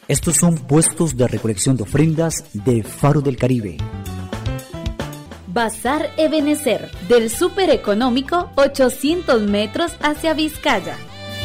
Estos son puestos de recolección de ofrendas de Faro del Caribe. Bazar Ebenecer, del Súper Económico, 800 metros hacia Vizcaya.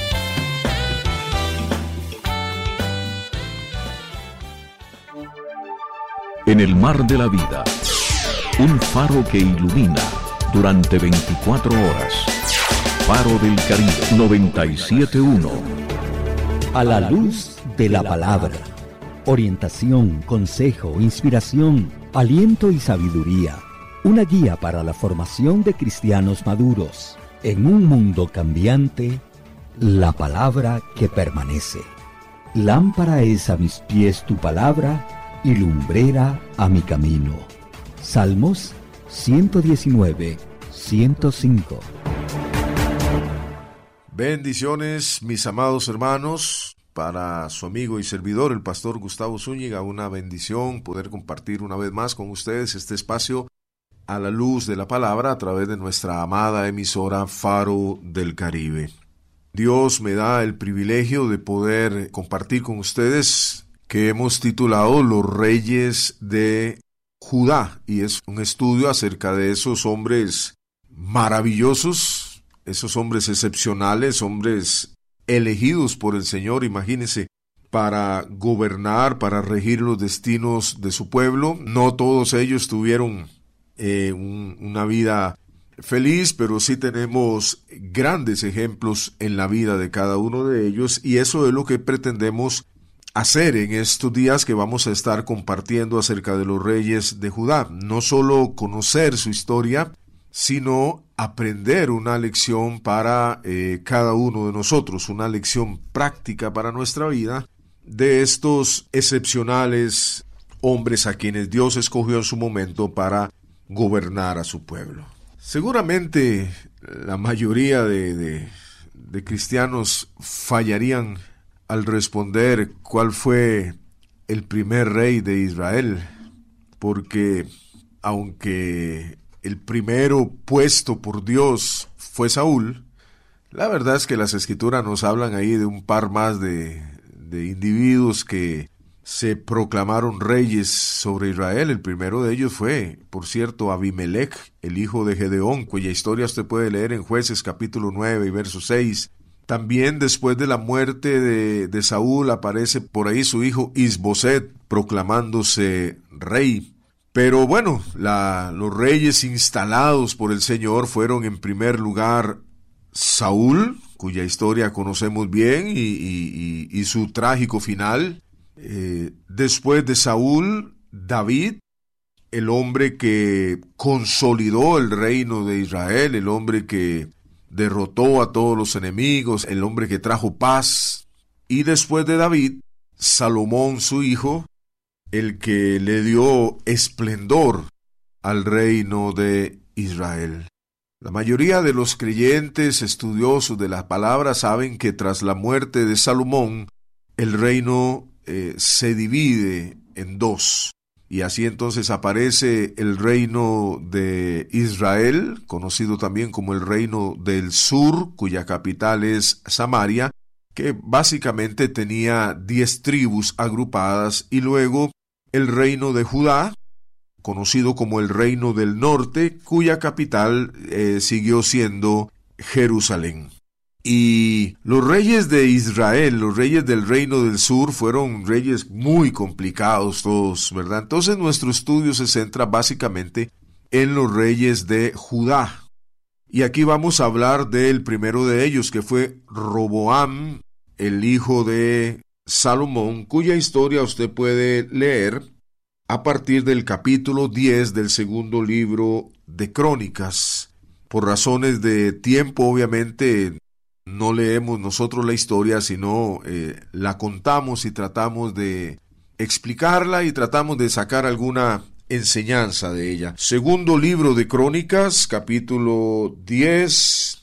En el mar de la vida, un faro que ilumina durante 24 horas. Faro del Caribe 97.1. A la luz de la palabra. Orientación, consejo, inspiración, aliento y sabiduría. Una guía para la formación de cristianos maduros. En un mundo cambiante, la palabra que permanece. Lámpara es a mis pies tu palabra y lumbrera a mi camino. Salmos 119, 105. Bendiciones, mis amados hermanos. Para su amigo y servidor, el pastor Gustavo Zúñiga, una bendición poder compartir una vez más con ustedes este espacio a la luz de la palabra a través de nuestra amada emisora Faro del Caribe. Dios me da el privilegio de poder compartir con ustedes que hemos titulado Los Reyes de Judá, y es un estudio acerca de esos hombres maravillosos, esos hombres excepcionales, hombres elegidos por el Señor, imagínense, para gobernar, para regir los destinos de su pueblo. No todos ellos tuvieron una vida feliz, pero sí tenemos grandes ejemplos en la vida de cada uno de ellos, y eso es lo que pretendemos hacer en estos días que vamos a estar compartiendo acerca de los reyes de Judá. No solo conocer su historia, sino aprender una lección para cada uno de nosotros, una lección práctica para nuestra vida de estos excepcionales hombres a quienes Dios escogió en su momento para gobernar a su pueblo. Seguramente la mayoría de cristianos fallarían al responder cuál fue el primer rey de Israel, porque aunque el primero puesto por Dios fue Saúl, la verdad es que las escrituras nos hablan ahí de un par más de individuos que se proclamaron reyes sobre Israel. El primero de ellos fue, por cierto, Abimelech, el hijo de Gedeón, cuya historia usted puede leer en Jueces capítulo 9 y verso 6. También después de la muerte de Saúl aparece por ahí su hijo Isboset proclamándose rey. Pero bueno, los reyes instalados por el Señor fueron en primer lugar Saúl, cuya historia conocemos bien, y su trágico final. Después de Saúl, David, el hombre que consolidó el reino de Israel, el hombre que derrotó a todos los enemigos, el hombre que trajo paz. Y después de David, Salomón, su hijo, el que le dio esplendor al reino de Israel. La mayoría de los creyentes estudiosos de la palabra saben que tras la muerte de Salomón, el reino se divide en dos. Y así entonces aparece el reino de Israel, conocido también como el reino del sur, cuya capital es Samaria, que básicamente tenía 10 tribus agrupadas, y luego el reino de Judá, conocido como el reino del norte, cuya capital siguió siendo Jerusalén. Y los reyes de Israel, los reyes del reino del sur, fueron reyes muy complicados todos, ¿verdad? Entonces nuestro estudio se centra básicamente en los reyes de Judá. Y aquí vamos a hablar del primero de ellos, que fue Roboam, el hijo de Salomón, cuya historia usted puede leer a partir del capítulo 10 del segundo libro de Crónicas. Por razones de tiempo, obviamente, no leemos nosotros la historia, sino la contamos y tratamos de explicarla y tratamos de sacar alguna enseñanza de ella. Segundo libro de Crónicas, capítulo 10,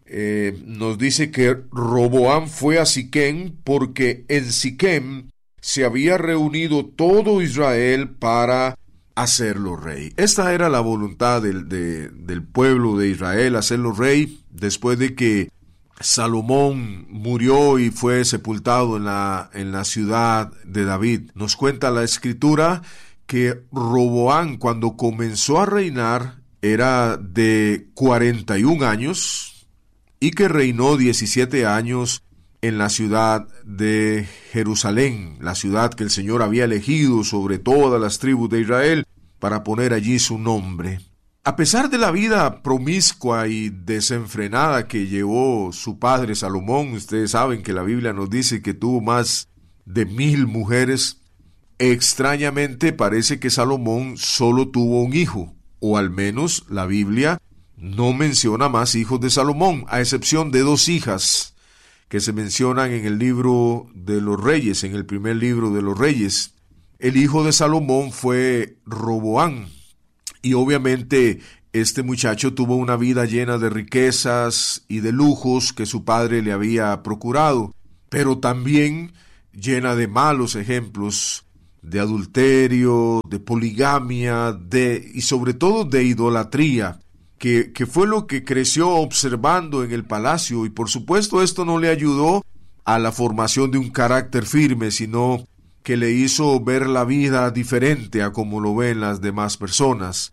nos dice que Roboam fue a Siquem porque en Siquem se había reunido todo Israel para hacerlo rey. Esta era la voluntad del pueblo de Israel, hacerlo rey, después de que Salomón murió y fue sepultado en la ciudad de David. Nos cuenta la Escritura que Roboán, cuando comenzó a reinar, era de 41 años y que reinó 17 años en la ciudad de Jerusalén, la ciudad que el Señor había elegido sobre todas las tribus de Israel para poner allí su nombre. A pesar de la vida promiscua y desenfrenada que llevó su padre Salomón, ustedes saben que la Biblia nos dice que tuvo más de 1000 mujeres. Extrañamente parece que Salomón solo tuvo un hijo, o al menos la Biblia no menciona más hijos de Salomón, a excepción de 2 hijas que se mencionan en el libro de los Reyes, en el primer libro de los Reyes. El hijo de Salomón fue Roboán, y obviamente este muchacho tuvo una vida llena de riquezas y de lujos que su padre le había procurado, pero también llena de malos ejemplos, de adulterio, de poligamia, y sobre todo de idolatría, que fue lo que creció observando en el palacio, y por supuesto esto no le ayudó a la formación de un carácter firme, sino que le hizo ver la vida diferente a como lo ven las demás personas.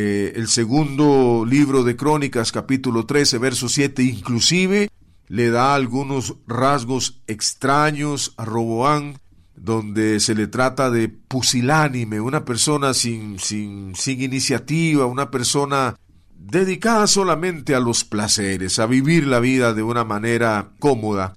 El segundo libro de Crónicas, capítulo 13, verso 7, inclusive le da algunos rasgos extraños a Roboán, donde se le trata de pusilánime, una persona sin iniciativa, una persona dedicada solamente a los placeres, a vivir la vida de una manera cómoda.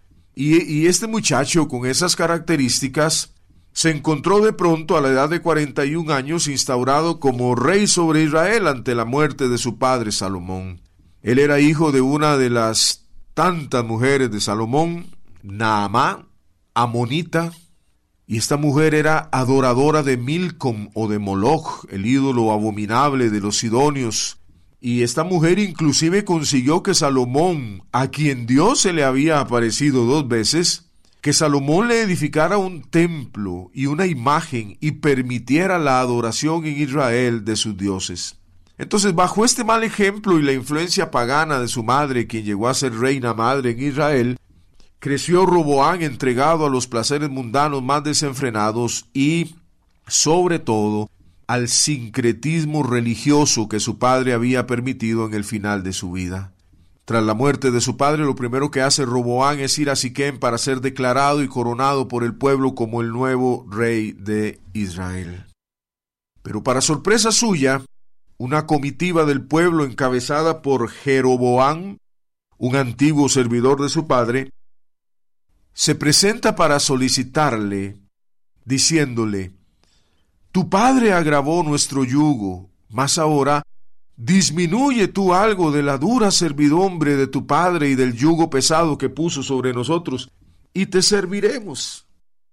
Y este muchacho con esas características se encontró de pronto a la edad de 41 años instaurado como rey sobre Israel ante la muerte de su padre Salomón. Él era hijo de una de las tantas mujeres de Salomón, Naamá, amonita, y esta mujer era adoradora de Milcom o de Moloch, el ídolo abominable de los sidonios. Y esta mujer inclusive consiguió que Salomón, a quien Dios se le había aparecido 2 veces, que Salomón le edificara un templo y una imagen y permitiera la adoración en Israel de sus dioses. Entonces, bajo este mal ejemplo y la influencia pagana de su madre, quien llegó a ser reina madre en Israel, creció Roboán entregado a los placeres mundanos más desenfrenados y, sobre todo, al sincretismo religioso que su padre había permitido en el final de su vida. Tras la muerte de su padre, lo primero que hace Roboán es ir a Siquem para ser declarado y coronado por el pueblo como el nuevo rey de Israel. Pero para sorpresa suya, una comitiva del pueblo encabezada por Jeroboam, un antiguo servidor de su padre, se presenta para solicitarle, diciéndole: «Tu padre agravó nuestro yugo, mas ahora disminuye tú algo de la dura servidumbre de tu padre y del yugo pesado que puso sobre nosotros, y te serviremos».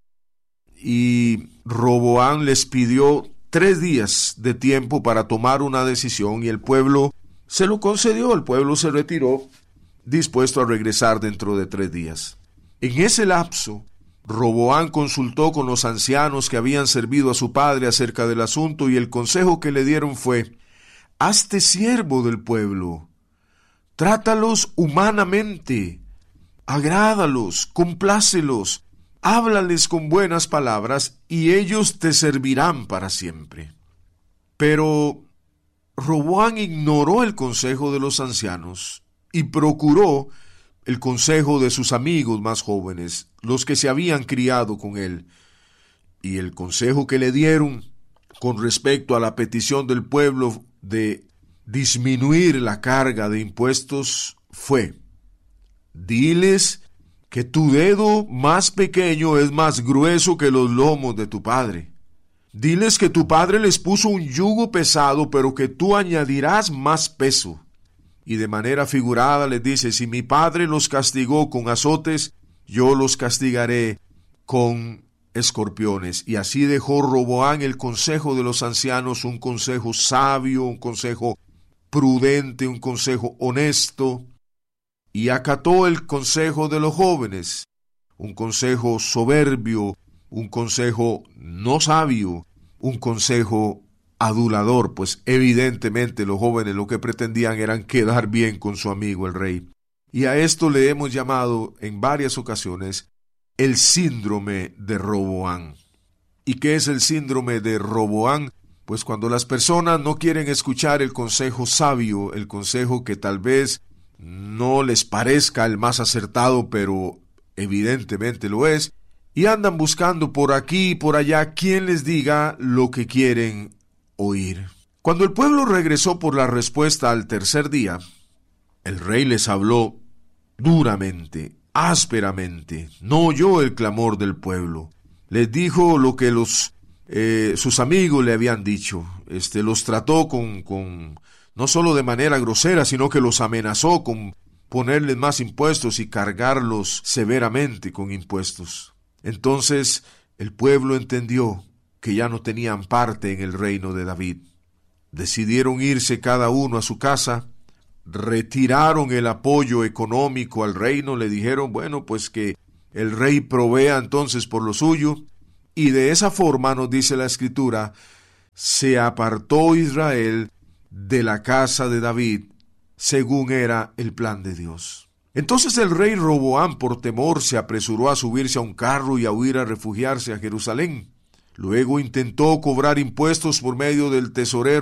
Y Roboán les pidió 3 días de tiempo para tomar una decisión, y el pueblo se lo concedió. El pueblo se retiró, dispuesto a regresar dentro de 3 días. En ese lapso, Roboán consultó con los ancianos que habían servido a su padre acerca del asunto, y el consejo que le dieron fue: «Hazte siervo del pueblo, trátalos humanamente, agrádalos, complácelos, háblales con buenas palabras, y ellos te servirán para siempre». Pero Roboán ignoró el consejo de los ancianos y procuró el consejo de sus amigos más jóvenes, los que se habían criado con él. Y el consejo que le dieron con respecto a la petición del pueblo de disminuir la carga de impuestos fue: «Diles que tu dedo más pequeño es más grueso que los lomos de tu padre. Diles que tu padre les puso un yugo pesado, pero que tú añadirás más peso». Y de manera figurada les dice: «Si mi padre los castigó con azotes, yo los castigaré con escorpiones». Y así dejó Roboán el consejo de los ancianos, un consejo sabio, un consejo prudente, un consejo honesto, y acató el consejo de los jóvenes, un consejo soberbio, un consejo no sabio, un consejo adulador, pues evidentemente los jóvenes lo que pretendían eran quedar bien con su amigo el rey. Y a esto le hemos llamado en varias ocasiones el síndrome de Roboam. ¿Y qué es el síndrome de Roboam? Pues cuando las personas no quieren escuchar el consejo sabio, el consejo que tal vez no les parezca el más acertado, pero evidentemente lo es, y andan buscando por aquí y por allá quien les diga lo que quieren oír. Cuando el pueblo regresó por la respuesta al tercer día, el rey les habló duramente, ásperamente, no oyó el clamor del pueblo. Les dijo lo que sus amigos le habían dicho. Los trató con no solo de manera grosera, sino que los amenazó con ponerles más impuestos y cargarlos severamente con impuestos. Entonces el pueblo entendió que ya no tenían parte en el reino de David. Decidieron irse cada uno a su casa, retiraron el apoyo económico al reino, le dijeron, bueno, pues que el rey provea entonces por lo suyo, y de esa forma, nos dice la Escritura, se apartó Israel de la casa de David, según era el plan de Dios. Entonces el rey Roboam, por temor, se apresuró a subirse a un carro y a huir a refugiarse a Jerusalén. Luego intentó cobrar impuestos por medio del tesorero